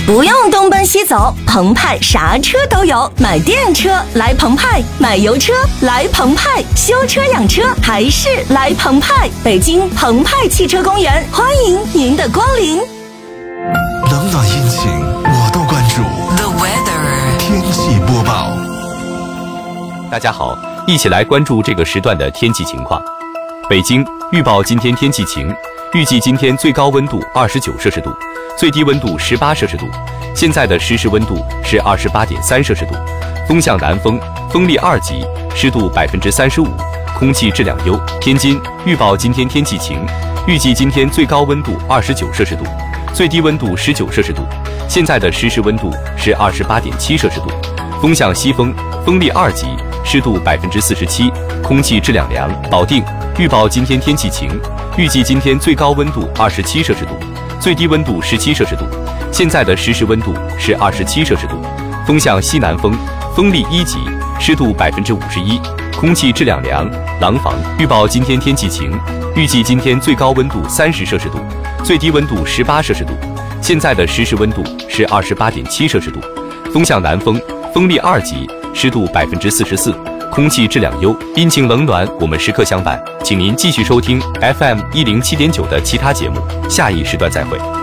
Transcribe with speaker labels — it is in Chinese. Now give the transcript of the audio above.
Speaker 1: 不用东奔西走，澎湃啥车都有。买电车来澎湃，买油车来澎湃，修车养车还是来澎湃。北京澎湃汽车公园，欢迎您的光临。
Speaker 2: 冷暖阴晴我都关注。
Speaker 3: The weather
Speaker 2: 天气播报。
Speaker 4: 大家好，一起来关注这个时段的天气情况。北京预报今天天气晴，预计今天最高温度29摄氏度，最低温度18摄氏度。现在的实时温度是28.3摄氏度，风向南风，风力2级，湿度35%，空气质量优。天津预报今天天气晴，预计今天最高温度29摄氏度，最低温度19摄氏度。现在的实时温度是28.7摄氏度，风向西风，风力2级，湿度47%，空气质量良。保定预报今天天气晴，预计今天最高温度27摄氏度，最低温度17摄氏度。现在的实时温度是27摄氏度，风向西南风，风力1级，湿度51%，空气质量良。廊坊预报今天天气晴，预计今天最高温度30摄氏度，最低温度18摄氏度。现在的实时温度是28.7摄氏度，风向南风，风力2级，湿度44%，空气质量优。阴晴冷暖我们时刻相伴，请您继续收听 FM107.9的其他节目，下一时段再会。